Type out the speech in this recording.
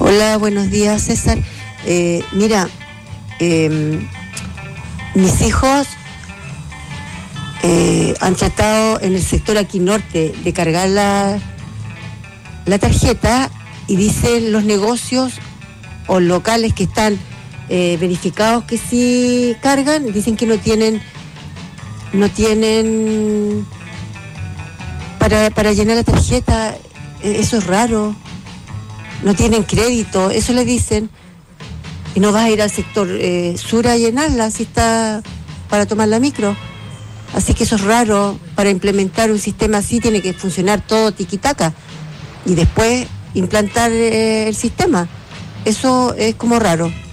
Hola, buenos días, César. Mira, mis hijos han tratado en el sector aquí norte de cargar la tarjeta y dicen los negocios o locales que están verificados que sí cargan, dicen que no tienen para llenar la tarjeta. Eso es raro. No tienen crédito, eso le dicen. Y no vas a ir al sector sur a llenarla si está para tomar la micro. Así que eso es raro. Para implementar un sistema así tiene que funcionar todo tiquitaca y después implantar el sistema. Eso es como raro.